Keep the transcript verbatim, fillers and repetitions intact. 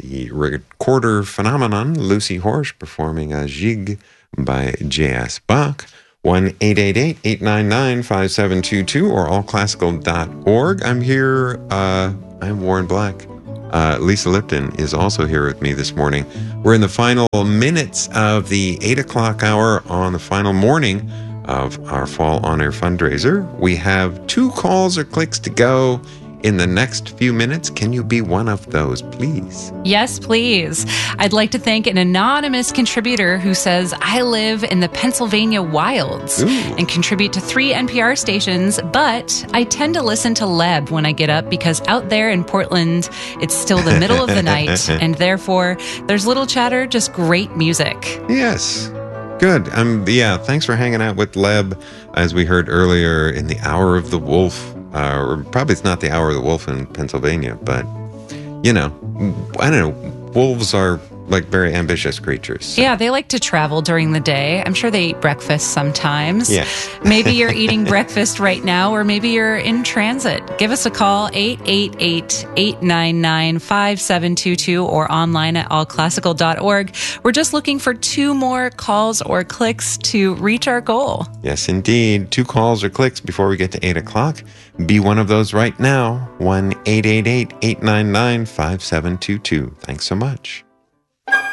the recorder phenomenon, Lucy Horsch, performing a Jig by J S. Bach. one eight eight eight, eight nine nine, five seven two two or all classical dot org. I'm here. Uh, I'm Warren Black. Uh, Lisa Lipton is also here with me this morning. We're in the final minutes of the eight o'clock hour on the final morning of our Fall On Air fundraiser. We have two calls or clicks to go in the next few minutes. Can you be one of those, please? Yes, please. I'd like to thank an anonymous contributor who says, I live in the Pennsylvania wilds Ooh. and contribute to three N P R stations, but I tend to listen to Leb when I get up because out there in Portland, it's still the middle of the night, and therefore there's little chatter, just great music. Yes. Good. Um, yeah, thanks for hanging out with Leb, as we heard earlier in the Hour of the Wolf. Uh, or probably it's not the Hour of the Wolf in Pennsylvania, but, you know, I don't know. Wolves are like very ambitious creatures. So. Yeah, they like to travel during the day. I'm sure they eat breakfast sometimes. Yes. Maybe you're eating breakfast right now, or maybe you're in transit. Give us a call, eight eight eight, eight nine nine, five seven two two, or online at all classical dot org. We're just looking for two more calls or clicks to reach our goal. Yes, indeed. Two calls or clicks before we get to eight o'clock. Be one of those right now. one eight eight eight, eight nine nine, five seven two two. Thanks so much.